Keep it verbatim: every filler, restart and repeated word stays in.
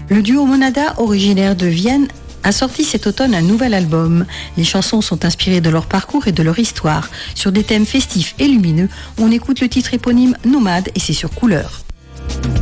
Le duo Monada, originaire de Vienne, a sorti cet automne un nouvel album. Les chansons sont inspirées de leur parcours et de leur histoire. Sur des thèmes festifs et lumineux, on écoute le titre éponyme Nomade et c'est sur Couleur.